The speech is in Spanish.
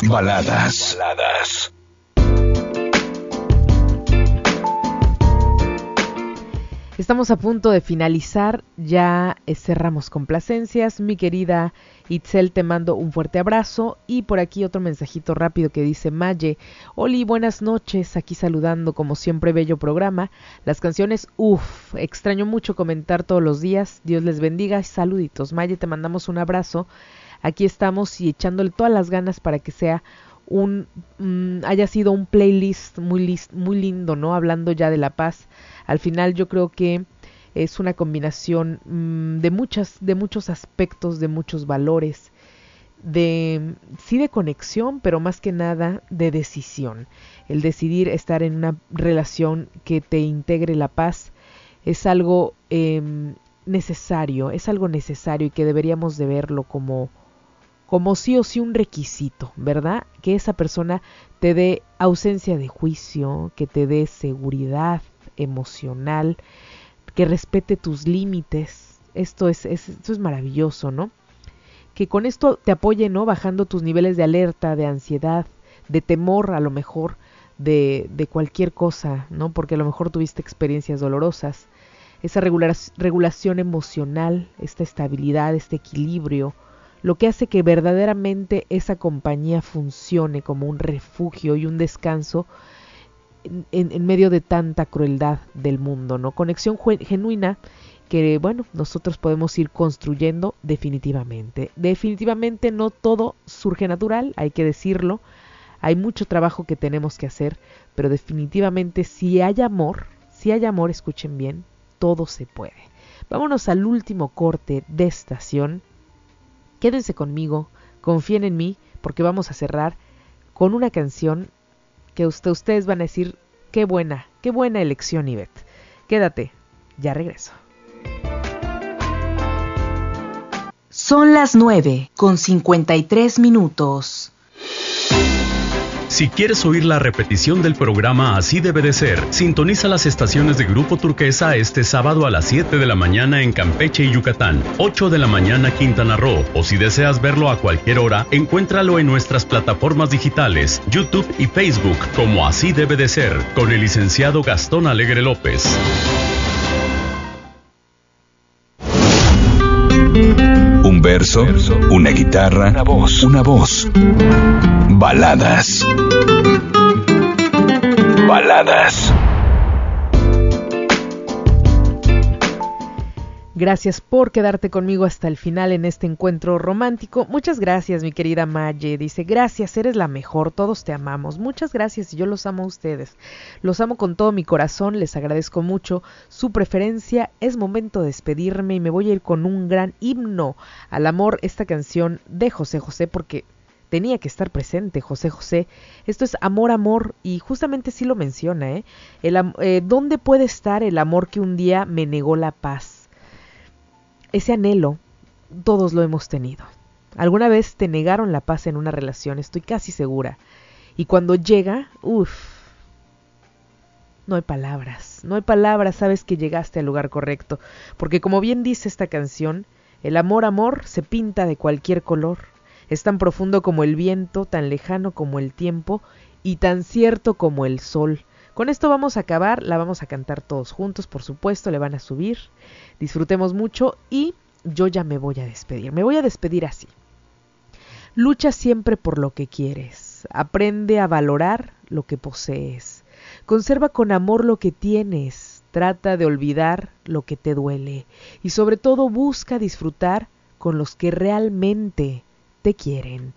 Baladas. Estamos a punto de finalizar, ya cerramos complacencias. Mi querida Itzel, te mando un fuerte abrazo. Y por aquí otro mensajito rápido que dice Maye: Oli, buenas noches, aquí saludando como siempre, bello programa. Las canciones, extraño mucho comentar todos los días. Dios les bendiga, saluditos. Maye, te mandamos un abrazo. Aquí estamos y echándole todas las ganas para que sea haya sido un playlist muy lindo, ¿no? Hablando ya de la paz. Al final yo creo que es una combinación de muchos aspectos, de muchos valores, de conexión, pero más que nada de decisión. El decidir estar en una relación que te integre la paz es algo necesario, y que deberíamos de verlo como sí o sí un requisito, ¿verdad? Que esa persona te dé ausencia de juicio, que te dé seguridad emocional, que respete tus límites. Esto es maravilloso, ¿no? Que con esto te apoye, ¿no? Bajando tus niveles de alerta, de ansiedad, de temor, a lo mejor, de cualquier cosa, ¿no? Porque a lo mejor tuviste experiencias dolorosas. Esa regulación emocional, esta estabilidad, este equilibrio, lo que hace que verdaderamente esa compañía funcione como un refugio y un descanso en medio de tanta crueldad del mundo, ¿no? Conexión genuina que, bueno, nosotros podemos ir construyendo definitivamente. Definitivamente no todo surge natural, hay que decirlo. Hay mucho trabajo que tenemos que hacer, pero definitivamente si hay amor, escuchen bien, todo se puede. Vámonos al último corte de estación. Quédense conmigo, confíen en mí, porque vamos a cerrar con una canción que ustedes van a decir, qué buena elección, Ivette. Quédate, ya regreso. Son las 9:53. Si quieres oír la repetición del programa Así Debe de Ser, sintoniza las estaciones de Grupo Turquesa este sábado a las 7 de la mañana en Campeche y Yucatán, 8 de la mañana Quintana Roo, o si deseas verlo a cualquier hora, encuéntralo en nuestras plataformas digitales, YouTube y Facebook como Así Debe de Ser, con el licenciado Gastón Alegre López. Un verso, una guitarra, una voz. Baladas. Gracias por quedarte conmigo hasta el final en este encuentro romántico. Muchas gracias, mi querida Maye. Dice, gracias, eres la mejor, todos te amamos. Muchas gracias y yo los amo a ustedes. Los amo con todo mi corazón, les agradezco mucho su preferencia. Es momento de despedirme y me voy a ir con un gran himno al amor, esta canción de José José, porque tenía que estar presente José José. Esto es Amor, Amor, y justamente sí lo menciona, ¿eh? ¿Dónde puede estar el amor que un día me negó la paz? Ese anhelo, todos lo hemos tenido. Alguna vez te negaron la paz en una relación, estoy casi segura. Y cuando llega, no hay palabras, sabes que llegaste al lugar correcto. Porque como bien dice esta canción, el amor, amor, se pinta de cualquier color. Es tan profundo como el viento, tan lejano como el tiempo y tan cierto como el sol. Con esto vamos a acabar, la vamos a cantar todos juntos, por supuesto, le van a subir. Disfrutemos mucho y yo ya me voy a despedir. Me voy a despedir así. Lucha siempre por lo que quieres. Aprende a valorar lo que posees. Conserva con amor lo que tienes. Trata de olvidar lo que te duele. Y sobre todo busca disfrutar con los que realmente te quieren.